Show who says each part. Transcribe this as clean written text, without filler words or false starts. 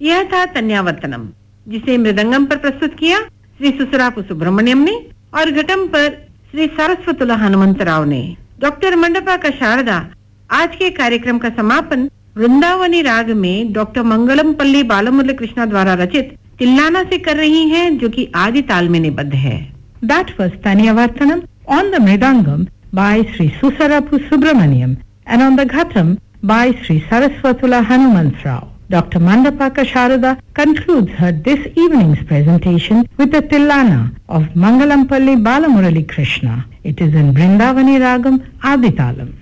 Speaker 1: यह था तन्यावर्तनम, जिसे मृदंगम पर प्रस्तुत किया श्री सुसरापु सुब्रमण्यम ने और घटम पर श्री सारस्वतुला हनुमंतराव ने। डॉक्टर मंडपाका शारदा आज के कार्यक्रम का समापन वृंदावनी राग में डॉक्टर मंगलमपल्ली बालमुरली कृष्णा द्वारा रचित तिल्लाना से कर रही हैं, जो कि आदि ताल में निबद्ध है।
Speaker 2: That was Tanyavartanam on the Mridangam by Sri Susarapu Subramaniam and on the Ghatam by Sri Saraswatula Hanumantrao. Dr. Mandapaka Sharada concludes her this evening's presentation with the Tillana of Mangalampalli Balamurali Krishna. It is in Vrindavani Ragam Aditalam.